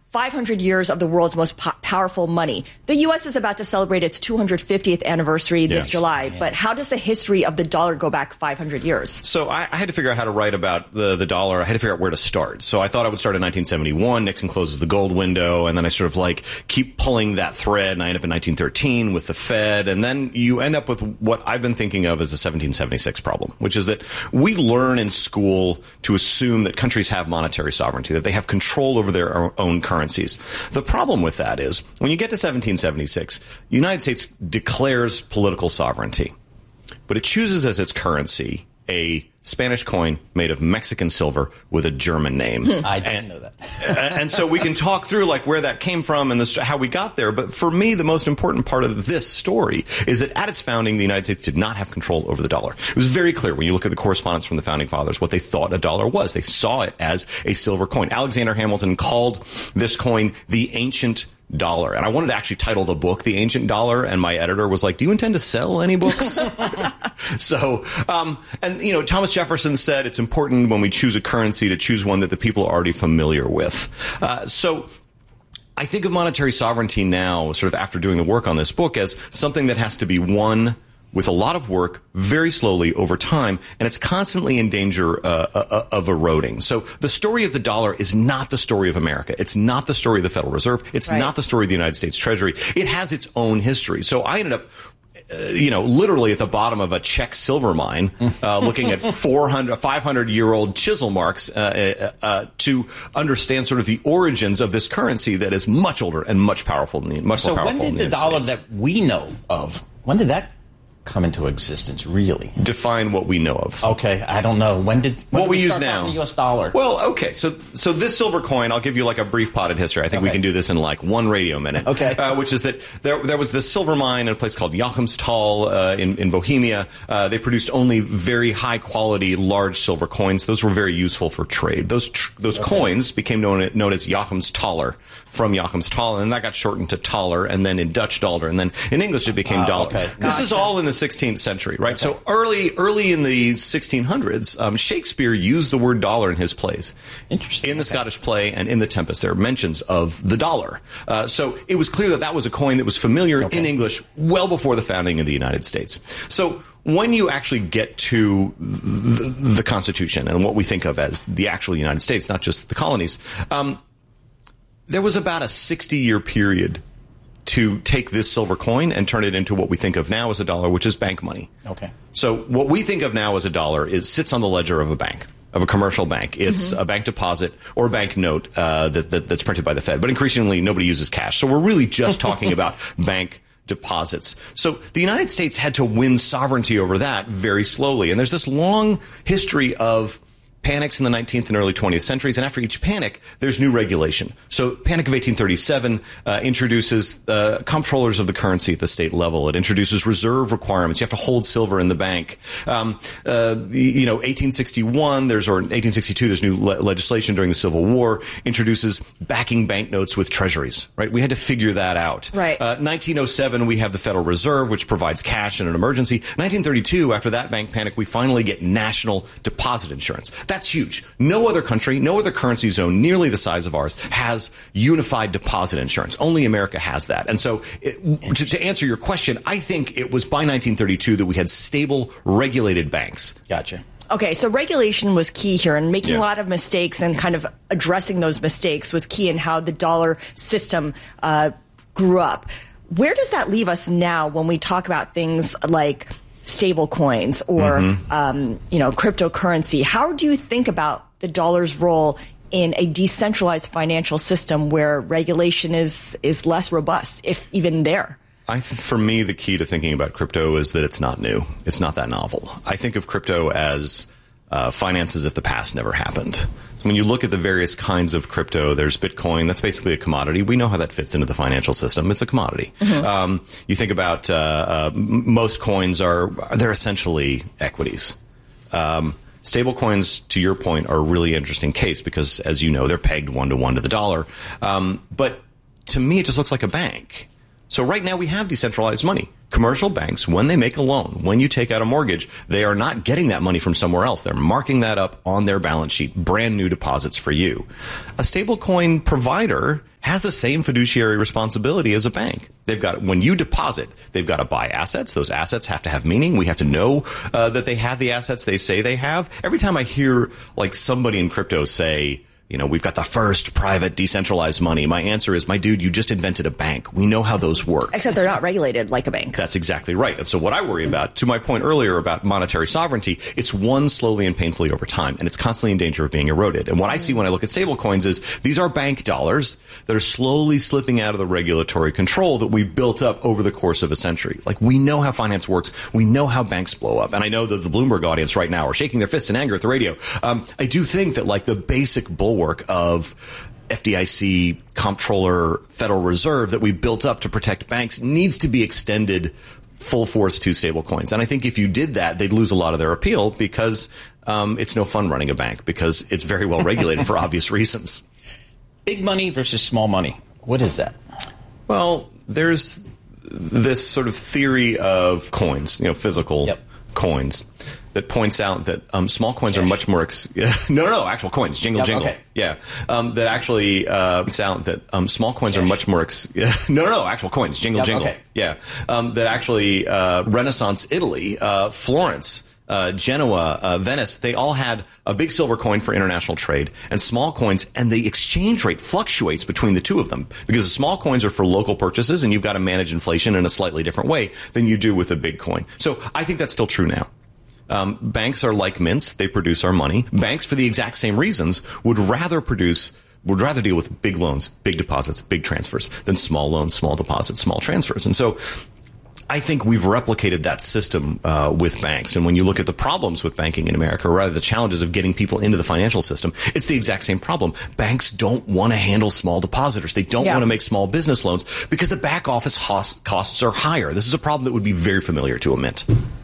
500 years of the world's most powerful money. The U.S. is about to celebrate its 250th anniversary this July, but how does the history of the dollar go back 500 years? So I had to figure out how to write about the dollar. I had to figure out where to start. So I thought I would start in 1971. Nixon closes the gold window, and then I sort of keep pulling that thread, and I end up in 1913 with the Fed, and then you end up with what I've been thinking of as the 1776 problem, which is that we learn in school to assume that countries have monetary sovereignty, that they have control over their own currencies. The problem with that is when you get to 1776, the United States declares political sovereignty, but it chooses as its currency a Spanish coin made of Mexican silver with a German name. I didn't know that. And so we can talk through where that came from and how we got there. But for me, the most important part of this story is that at its founding, the United States did not have control over the dollar. It was very clear when you look at the correspondence from the founding fathers what they thought a dollar was. They saw it as a silver coin. Alexander Hamilton called this coin the ancient dollar. And I wanted to actually title the book The Ancient Dollar, and my editor was like, do you intend to sell any books? So, Thomas Jefferson said it's important when we choose a currency to choose one that the people are already familiar with. So I think of monetary sovereignty now, sort of after doing the work on this book, as something that has to be won with a lot of work, very slowly over time, and it's constantly in danger of eroding. So the story of the dollar is not the story of America. It's not the story of the Federal Reserve. It's not the story of the United States Treasury. It has its own history. So I ended up literally at the bottom of a Czech silver mine, looking at 500-year-old chisel marks to understand sort of the origins of this currency that is much older and much powerful than much more powerful. So when did the dollar that we know of, when did that come into existence, really? Define what we know of. Okay, I don't know. When what we use now? The U.S. dollar. Well, okay, so this silver coin, I'll give you a brief potted history. I think we can do this in one radio minute. Okay. Which is that there was this silver mine in a place called Joachimsthal in Bohemia. They produced only very high quality, large silver coins. Those were very useful for trade. Those coins became known as Joachimsthaler, from Joachimsthal, and that got shortened to Thaler, and then in Dutch dollar, and then in English it became dollar. Okay. This is all in the 16th century, right? Okay. So early in the 1600s, Shakespeare used the word dollar in his plays. Interesting. In the Scottish play and in The Tempest, there are mentions of the dollar. So it was clear that was a coin that was familiar in English well before the founding of the United States. So when you actually get to the Constitution and what we think of as the actual United States, not just the colonies, there was about a 60-year period to take this silver coin and turn it into what we think of now as a dollar, which is bank money. Okay. So what we think of now as a dollar sits on the ledger of a bank, of a commercial bank. It's a bank deposit or a bank note that's printed by the Fed. But increasingly, nobody uses cash. So we're really just talking about bank deposits. So the United States had to win sovereignty over that very slowly. And there's this long history of panics in the 19th and early 20th centuries, and after each panic, there's new regulation. So Panic of 1837 introduces comptrollers of the currency at the state level. It introduces reserve requirements. You have to hold silver in the bank. 1861, 1862, there's new legislation during the Civil War, introduces backing banknotes with treasuries, right? We had to figure that out. Right. 1907, we have the Federal Reserve, which provides cash in an emergency. 1932, after that bank panic, we finally get national deposit insurance. That's huge. No other country, no other currency zone nearly the size of ours has unified deposit insurance. Only America has that. And so to answer your question, I think it was by 1932 that we had stable, regulated banks. Gotcha. Okay, so regulation was key here, and making a lot of mistakes and kind of addressing those mistakes was key in how the dollar system grew up. Where does that leave us now when we talk about things like stable coins or, cryptocurrency? How do you think about the dollar's role in a decentralized financial system where regulation is less robust, if even there? For me, the key to thinking about crypto is that it's not new. It's not that novel. I think of crypto as finance as if the past never happened. So when you look at the various kinds of crypto, there's Bitcoin. That's basically a commodity. We know how that fits into the financial system. It's a commodity. You think about most coins they're essentially equities. Stable coins, to your point, are a really interesting case because, as you know, they're pegged 1-to-1 to the dollar. But to me, it just looks like a bank. So right now we have decentralized money. Commercial banks, when they make a loan, when you take out a mortgage, they are not getting that money from somewhere else. They're marking that up on their balance sheet, brand new deposits for you. A stablecoin provider has the same fiduciary responsibility as a bank. When you deposit, they've got to buy assets. Those assets have to have meaning. We have to know that they have the assets they say they have. Every time I hear like somebody in crypto say, we've got the first private decentralized money, my answer is, my dude, you just invented a bank. We know how those work. Except they're not regulated like a bank. That's exactly right. And so what I worry about, to my point earlier about monetary sovereignty, it's won slowly and painfully over time, and it's constantly in danger of being eroded. And what I see when I look at stablecoins is these are bank dollars that are slowly slipping out of the regulatory control that we built up over the course of a century. Like, we know how finance works. We know how banks blow up. And I know that the Bloomberg audience right now are shaking their fists in anger at the radio. I do think that like the basic bulwark of FDIC, Comptroller, Federal Reserve that we built up to protect banks needs to be extended full force to stablecoins. And I think if you did that, they'd lose a lot of their appeal because it's no fun running a bank because it's very well regulated for obvious reasons. Big money versus small money. What is that? Well, there's this sort of theory of coins, physical coins, that points out that small coins are much more actual coins, jingle. Okay. That actually points out that small coins are much more actual coins, jingle. Okay. That actually Renaissance Italy, Florence, Genoa, Venice, they all had a big silver coin for international trade and small coins, and the exchange rate fluctuates between the two of them because the small coins are for local purchases and you've got to manage inflation in a slightly different way than you do with a big coin. So I think that's still true now. Banks are like mints. They produce our money. Banks, for the exact same reasons, would rather deal with big loans, big deposits, big transfers than small loans, small deposits, small transfers. And so I think we've replicated that system with banks. And when you look at the problems with banking in America, or rather the challenges of getting people into the financial system, it's the exact same problem. Banks don't want to handle small depositors. They don't want to make small business loans because the back office costs are higher. This is a problem that would be very familiar to a mint.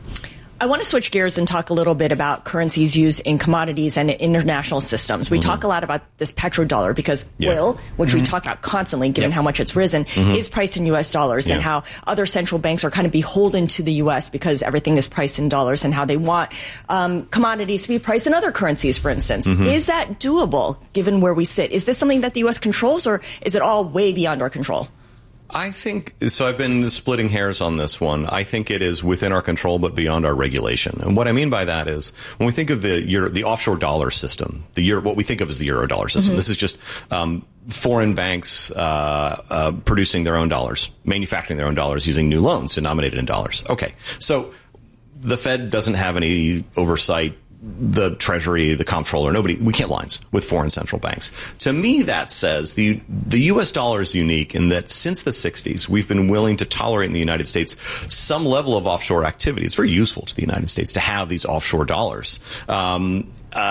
I want to switch gears and talk a little bit about currencies used in commodities and international systems. We talk a lot about this petrodollar because oil, which we talk about constantly given how much it's risen, is priced in U.S. dollars and how other central banks are kind of beholden to the U.S. because everything is priced in dollars and how they want commodities to be priced in other currencies, for instance. Is that doable given where we sit? Is this something that the U.S. controls, or is it all way beyond our control? I think so. I've been splitting hairs on this one. I think it is within our control, but beyond our regulation. And what I mean by that is when we think of the offshore dollar system, what we think of as the euro dollar system. This is just foreign banks producing their own dollars, manufacturing their own dollars using new loans denominated in dollars. Okay, so the Fed doesn't have any oversight. The Treasury, the Comptroller, we can't lines with foreign central banks. To me, that says the U.S. dollar is unique in that since the 60s, we've been willing to tolerate in the United States some level of offshore activity. It's very useful to the United States to have these offshore dollars. And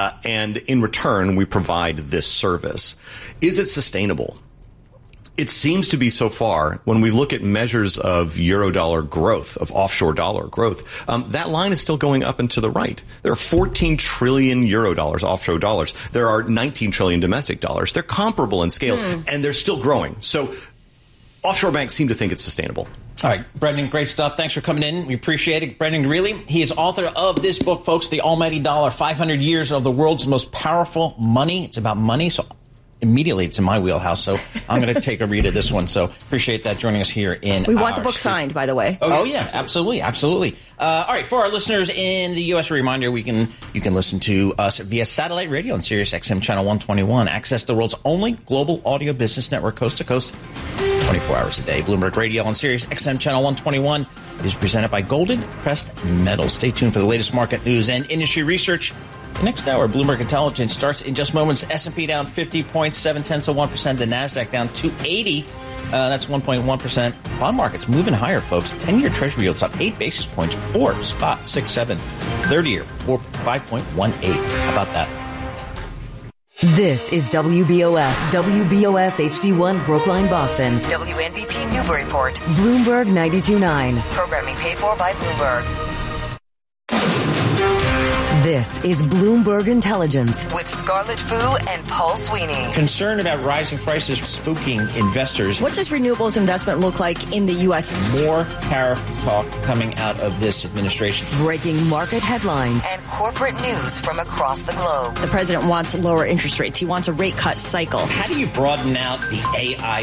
in return, we provide this service. Is it sustainable? It seems to be so far, when we look at measures of eurodollar growth, of offshore dollar growth, that line is still going up and to the right. There are 14 trillion eurodollars, offshore dollars. There are 19 trillion domestic dollars. They're comparable in scale, and they're still growing. So offshore banks seem to think it's sustainable. All right, Brendan, great stuff. Thanks for coming in. We appreciate it. Brendan Greeley, he is author of this book, folks, The Almighty Dollar, 500 Years of the World's Most Powerful Money. It's about money, so immediately it's in my wheelhouse, so I'm going to take a read of this one. So appreciate that joining us here in We want the book signed, by the way. Oh yeah, absolutely. All right, for our listeners in the U.S., a reminder, you can listen to us via satellite radio on Sirius XM Channel 121. Access the world's only global audio business network, coast to coast, 24 hours a day. Bloomberg Radio on Sirius XM Channel 121 is presented by Golden Crest Metals. Stay tuned for the latest market news and industry research. The next hour, Bloomberg Intelligence starts in just moments. S&P down 50.7%. The NASDAQ down 280. That's 1.1%. Bond markets moving higher, folks. 10-year Treasury yields up 8 basis points, 4.67. 30-year, 5.18. How about that? This is WBOS HD1 Brookline, Boston. WNBP Newburyport. Bloomberg 92.9. Programming paid for by Bloomberg. This is Bloomberg Intelligence with Scarlett Fu and Paul Sweeney. Concern about rising prices spooking investors. What does renewables investment look like in the U.S.? More tariff talk coming out of this administration. Breaking market headlines and corporate news from across the globe. The president wants lower interest rates. He wants a rate cut cycle. How do you broaden out the AI